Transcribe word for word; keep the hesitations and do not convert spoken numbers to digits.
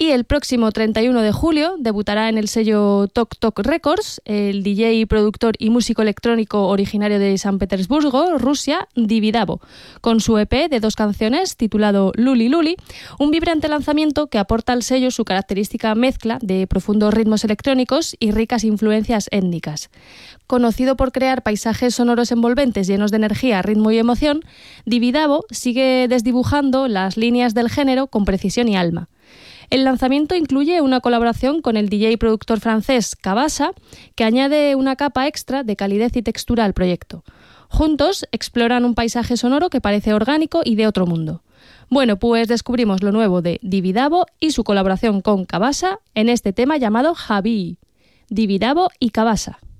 Y el próximo treinta y uno de julio debutará en el sello Tok Tok Records el D J, productor y músico electrónico originario de San Petersburgo, Rusia, Dividavo, con su E P de dos canciones titulado Luli Luli, un vibrante lanzamiento que aporta al sello su característica mezcla de profundos ritmos electrónicos y ricas influencias étnicas. Conocido por crear paisajes sonoros envolventes llenos de energía, ritmo y emoción, Dividavo sigue desdibujando las líneas del género con precisión y alma. El lanzamiento incluye una colaboración con el D J y productor francés Kabasa, que añade una capa extra de calidez y textura al proyecto. Juntos exploran un paisaje sonoro que parece orgánico y de otro mundo. Bueno, pues descubrimos lo nuevo de Dividavo y su colaboración con Kabasa en este tema llamado Javi. Dividavo y Kabasa.